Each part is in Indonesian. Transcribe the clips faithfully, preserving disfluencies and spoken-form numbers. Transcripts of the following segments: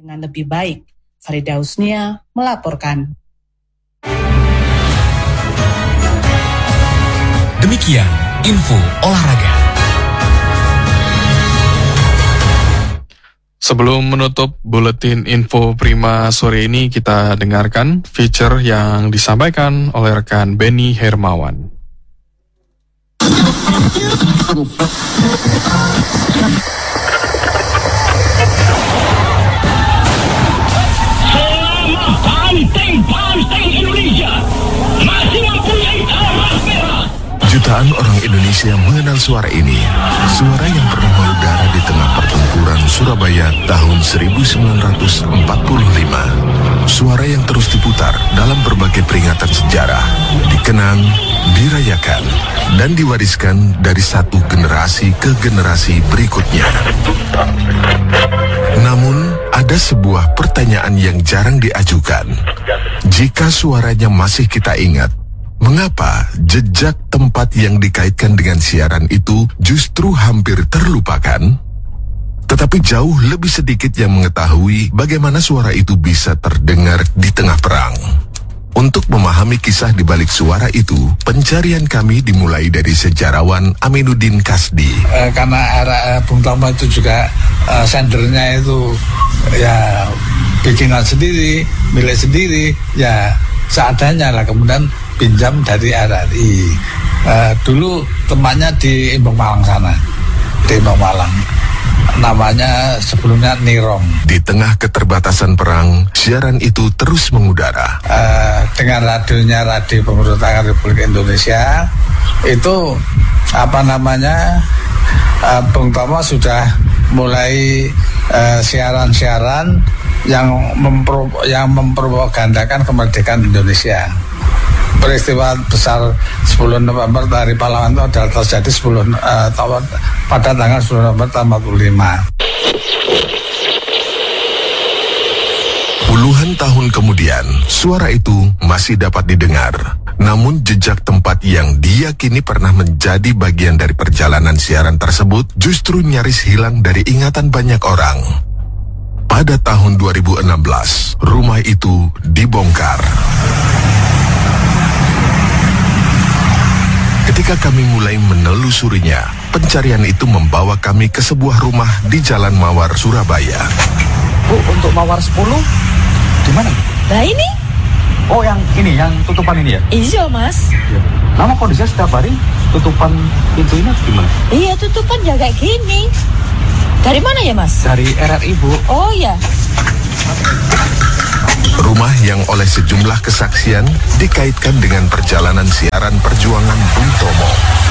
dengan lebih baik. Farida Husnia melaporkan. Demikian info olahraga. Sebelum menutup buletin info Prima sore ini, kita dengarkan feature yang disampaikan oleh rekan Benny Hermawan. Selama banteng-banteng Indonesia masih mempunyai arah merah. Jutaan orang Indonesia mengenal suara ini, suara yang pernah mengudara di tengah pertempuran Surabaya tahun seribu sembilan ratus empat puluh lima. Suara yang terus diputar dalam berbagai peringatan sejarah, dikenang, dirayakan, dan diwariskan dari satu generasi ke generasi berikutnya. Namun, ada sebuah pertanyaan yang jarang diajukan. Jika suaranya masih kita ingat, mengapa jejak tempat yang dikaitkan dengan siaran itu justru hampir terlupakan? Tetapi jauh lebih sedikit yang mengetahui bagaimana suara itu bisa terdengar di tengah perang. Untuk memahami kisah di balik suara itu, pencarian kami dimulai dari sejarawan Aminuddin Kasdi. E, karena era e, Bung Tomo itu juga e, sendernya itu ya bikinan sendiri, milik sendiri, ya seadanya lah. Kemudian pinjam dari R R I. Uh, dulu tempatnya di Imbong Malang sana, di Imbong Malang. Namanya sebelumnya Nirong. Di tengah keterbatasan perang, siaran itu terus mengudara. Uh, dengan radionya Radio Pemberontakan Republik Indonesia, itu apa namanya, uh, Bung Tomo sudah mulai uh, siaran-siaran yang mempro, yang mempropagandakan kemerdekaan Indonesia. Peristiwa besar sepuluh November Hari Pahlawan itu adalah terjadi sepuluh uh, tahun pada tanggal sepuluh November tahun empat puluh lima. Puluhan tahun kemudian, suara itu masih dapat didengar. Namun jejak tempat yang diyakini pernah menjadi bagian dari perjalanan siaran tersebut justru nyaris hilang dari ingatan banyak orang. Pada tahun dua ribu enam belas, rumah itu dibongkar. Ketika kami mulai menelusurinya, pencarian itu membawa kami ke sebuah rumah di Jalan Mawar, Surabaya. Bu, untuk Mawar sepuluh, di mana? Nah ini. Oh, yang ini, yang tutupan ini ya? Iya, Mas. Ya. Nama kondisinya setiap hari tutupan pintu ini gimana? Iya, tutupan ya kayak gini. Dari mana ya, Mas? Dari R R I, Bu. Oh, ya. Rumah yang oleh sejumlah kesaksian dikaitkan dengan perjalanan siaran perjuangan Bung Tomo.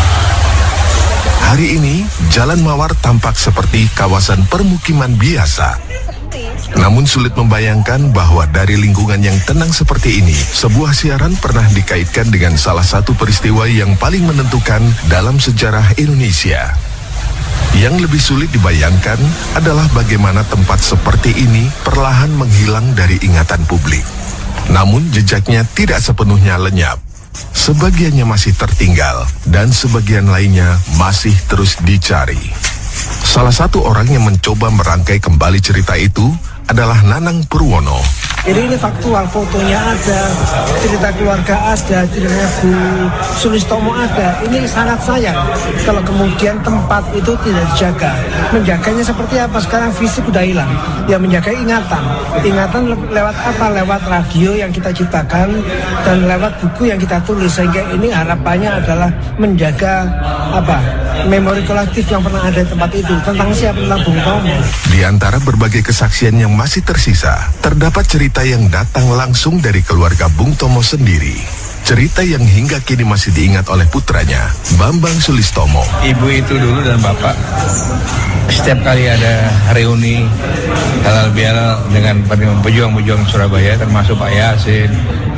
Hari ini, Jalan Mawar tampak seperti kawasan permukiman biasa. Namun sulit membayangkan bahwa dari lingkungan yang tenang seperti ini, sebuah siaran pernah dikaitkan dengan salah satu peristiwa yang paling menentukan dalam sejarah Indonesia. Yang lebih sulit dibayangkan adalah bagaimana tempat seperti ini perlahan menghilang dari ingatan publik. Namun jejaknya tidak sepenuhnya lenyap. Sebagiannya masih tertinggal dan sebagian lainnya masih terus dicari. Salah satu orang yang mencoba merangkai kembali cerita itu adalah Nanang Purwono. Jadi ini faktual, fotonya ada, cerita keluarga ada, ceritanya Bu Sulistomo ada. Ini sangat sayang kalau kemudian tempat itu tidak dijaga. Menjaganya seperti apa? Sekarang fisik udah hilang. Ya menjaga ingatan. Ingatan le- lewat apa? Lewat radio yang kita ciptakan dan lewat buku yang kita tulis. Sehingga ini harapannya adalah menjaga apa? Memori kolektif yang pernah ada di tempat itu. Tentang siapa? Tentang Bung Tomo. Di antara berbagai kesaksian yang masih tersisa, terdapat cerita yang datang langsung dari keluarga Bung Tomo sendiri. Cerita yang hingga kini masih diingat oleh putranya, Bambang Sulistomo. Ibu itu dulu dan bapak setiap kali ada reuni halal bihalal dengan pejuang-pejuang Surabaya, termasuk Pak Yasin,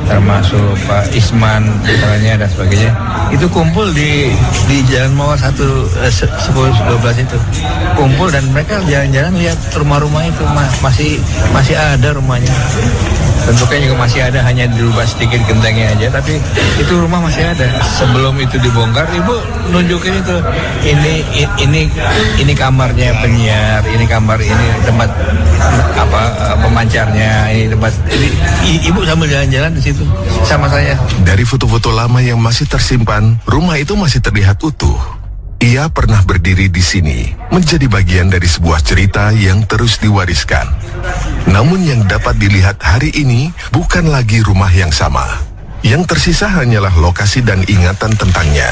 termasuk Pak Isman putranya dan sebagainya, itu kumpul di di Jalan Mawar satu sepuluh dua belas itu kumpul dan mereka jalan-jalan lihat rumah-rumah itu ma- masih masih ada rumahnya. Bentuknya juga masih ada, hanya dirubah sedikit gentengnya aja, tapi itu rumah masih ada. Sebelum itu dibongkar, ibu nunjukin itu, ini ini ini kamarnya penyiar, ini kamar, ini tempat apa pemancarnya, ini tempat ini, ibu sambil jalan-jalan di situ sama saya. Dari foto-foto lama yang masih tersimpan, rumah itu masih terlihat utuh. Ia pernah berdiri di sini, menjadi bagian dari sebuah cerita yang terus diwariskan. Namun yang dapat dilihat hari ini bukan lagi rumah yang sama. Yang tersisa hanyalah lokasi dan ingatan tentangnya.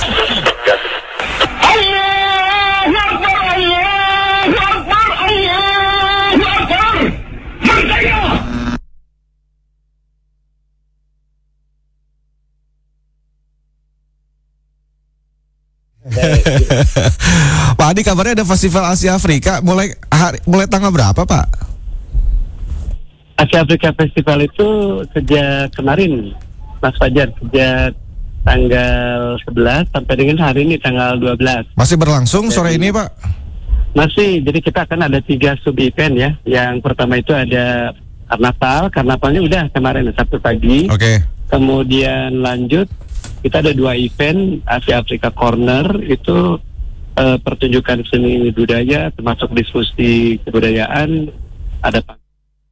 Pak Adi, kabarnya ada Festival Asia Afrika mulai hari, mulai tanggal berapa, Pak? Asia Afrika Festival itu sejak kemarin, Mas Fajar, sejak tanggal sebelas sampai dengan hari ini tanggal dua belas. Masih berlangsung jadi, sore ini, Pak? Masih, jadi kita akan ada tiga sub event ya. Yang pertama itu ada Karnaval, Karnavalnya udah kemarin Sabtu pagi. Oke. Okay. Kemudian lanjut, kita ada dua event, Asia Afrika Corner, itu uh, pertunjukan seni budaya, termasuk diskusi kebudayaan, ada